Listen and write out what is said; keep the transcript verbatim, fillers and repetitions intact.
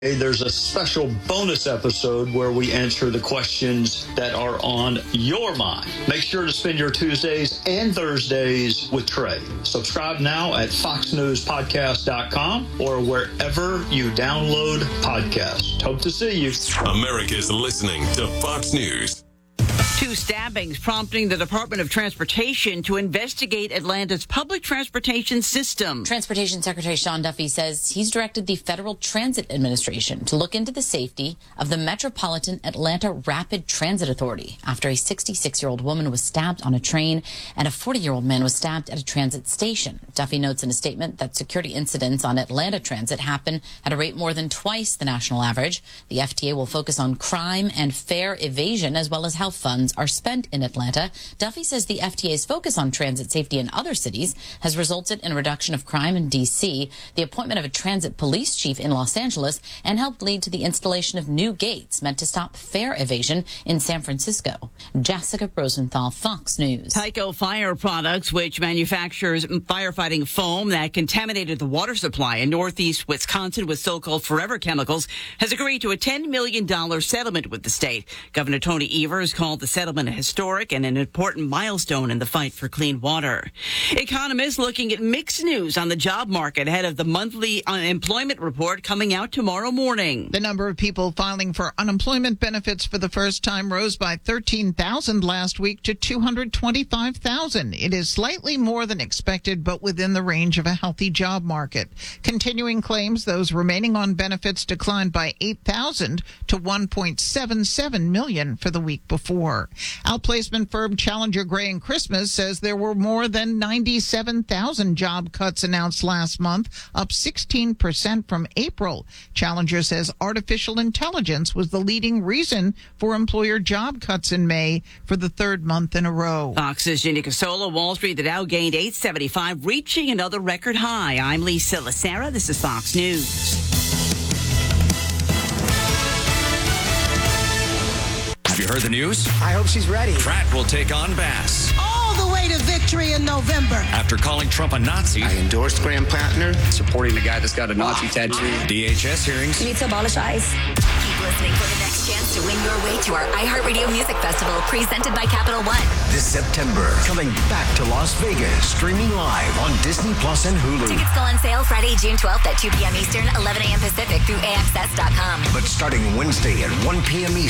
Hey, there's a special bonus episode where we answer the questions that are on your mind. Make sure to spend your Tuesdays and Thursdays with Trey. Subscribe now at fox news podcast dot com or wherever you download podcasts. Hope to see you. America's listening to Fox News. Two stabbings prompting the Department of Transportation to investigate Atlanta's public transportation system. Transportation Secretary Sean Duffy says he's directed the Federal Transit Administration to look into the safety of the Metropolitan Atlanta Rapid Transit Authority after a sixty-six-year-old woman was stabbed on a train and a forty-year-old man was stabbed at a transit station. Duffy notes in a statement that security incidents on Atlanta Transit happen at a rate more than twice the national average. The F T A will focus on crime and fare evasion as well as how funds are spent in Atlanta. Duffy says the F T A's focus on transit safety in other cities has resulted in a reduction of crime in D C, the appointment of a transit police chief in Los Angeles, and helped lead to the installation of new gates meant to stop fare evasion in San Francisco. Jessica Rosenthal, Fox News. Tyco Fire Products, which manufactures firefighting foam that contaminated the water supply in northeast Wisconsin with so-called forever chemicals, has agreed to a ten million dollars settlement with the state. Governor Tony Evers called the settlement a historic and an important milestone in the fight for clean water. Economists looking at mixed news on the job market ahead of the monthly unemployment report coming out tomorrow morning. The number of people filing for unemployment benefits for the first time rose by thirteen thousand last week to two hundred twenty-five thousand. It is slightly more than expected, but within the range of a healthy job market. Continuing claims those remaining on benefits declined by eight thousand to one point seven seven million for the week before. Outplacement firm Challenger Gray and Christmas says there were more than ninety-seven thousand job cuts announced last month, up sixteen percent from April. Challenger says artificial intelligence was the leading reason for employer job cuts in May for the third month in a row. Fox's Ginny Casola. Wall Street, the Dow gained eight seventy-five, reaching another record high. I'm Lisa Lacera. This is Fox News. Have you heard the news? I hope she's ready. Pratt will take on Bass. All the way to victory in November. After calling Trump a Nazi. I endorsed Graham Plattner. Supporting the guy that's got a Nazi tattoo. D H S hearings. You need to abolish ICE. Keep listening for the next chance to win your way to our iHeartRadio Music Festival presented by Capital One. This September, coming back to Las Vegas, streaming live on Disney Plus and Hulu. Tickets go on sale Friday, June twelfth at two p.m. Eastern, eleven a.m. Pacific through A X S dot com. But starting Wednesday at one p.m. Eastern,